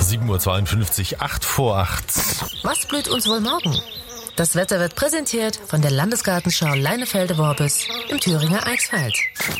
7:52 Uhr, 8 vor 8. Was blüht uns wohl morgen? Das Wetter wird präsentiert von der Landesgartenschau Leinefelde-Worbis im Thüringer Eichsfeld.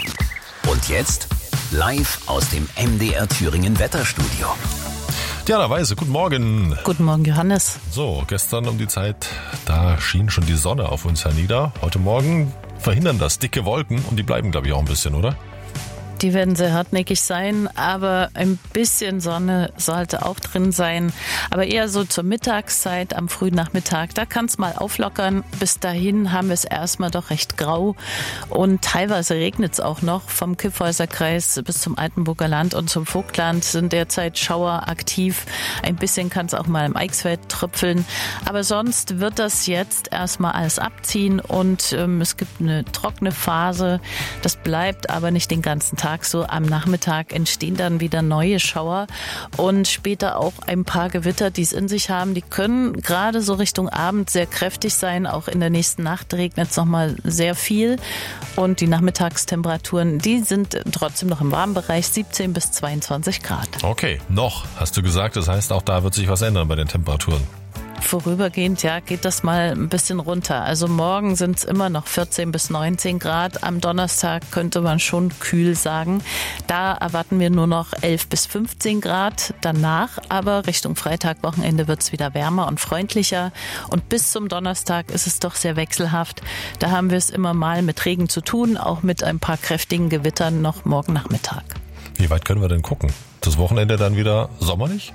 Und jetzt live aus dem MDR Thüringen Wetterstudio. Diana Weise, guten Morgen. Guten Morgen, Johannes. So, gestern um die Zeit, da schien schon die Sonne auf uns hernieder. Heute Morgen verhindern das dicke Wolken und die bleiben, glaube ich, auch ein bisschen, oder? Die werden sehr hartnäckig sein, aber ein bisschen Sonne sollte auch drin sein. Aber eher so zur Mittagszeit, am frühen Nachmittag, da kann es mal auflockern. Bis dahin haben wir es erstmal doch recht grau und teilweise regnet es auch noch. Vom Kyffhäuser Kreis bis zum Altenburger Land und zum Vogtland sind derzeit Schauer aktiv. Ein bisschen kann es auch mal im Eichsfeld tröpfeln. Aber sonst wird das jetzt erstmal alles abziehen und es gibt eine trockene Phase. Das bleibt aber nicht den ganzen Tag so. Am Nachmittag entstehen dann wieder neue Schauer und später auch ein paar Gewitter, die es in sich haben. Die können gerade so Richtung Abend sehr kräftig sein. Auch in der nächsten Nacht regnet es nochmal sehr viel. Und die Nachmittagstemperaturen, die sind trotzdem noch im warmen Bereich, 17 bis 22 Grad. Okay, noch, hast du gesagt. Das heißt, auch da wird sich was ändern bei den Temperaturen. Vorübergehend, ja, geht das mal ein bisschen runter. Also morgen sind es immer noch 14 bis 19 Grad. Am Donnerstag könnte man schon kühl sagen. Da erwarten wir nur noch 11 bis 15 Grad. Danach aber Richtung Freitag, Wochenende wird es wieder wärmer und freundlicher. Und bis zum Donnerstag ist es doch sehr wechselhaft. Da haben wir es immer mal mit Regen zu tun, auch mit ein paar kräftigen Gewittern noch morgen Nachmittag. Wie weit können wir denn gucken? Das Wochenende dann wieder sommerlich?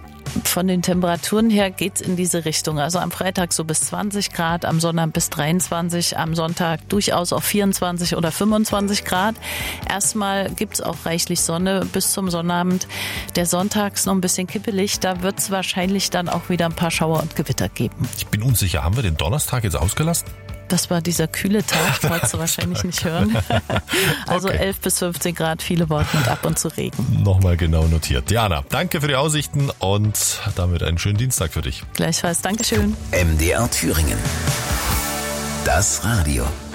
Von den Temperaturen her geht's in diese Richtung. Also am Freitag so bis 20 Grad, am Sonntag bis 23, am Sonntag durchaus auch 24 oder 25 Grad. Erstmal gibt's auch reichlich Sonne bis zum Sonnabend. Der Sonntag ist noch ein bisschen kippelig, da wird's wahrscheinlich dann auch wieder ein paar Schauer und Gewitter geben. Ich bin unsicher, haben wir den Donnerstag jetzt ausgelassen? Das war dieser kühle Tag, wolltest du wahrscheinlich nicht hören. Also Okay. 11 bis 15 Grad, viele Wolken und ab und zu Regen. Nochmal genau notiert. Diana, danke für die Aussichten und damit einen schönen Dienstag für dich. Gleichfalls, Dankeschön. MDR Thüringen. Das Radio.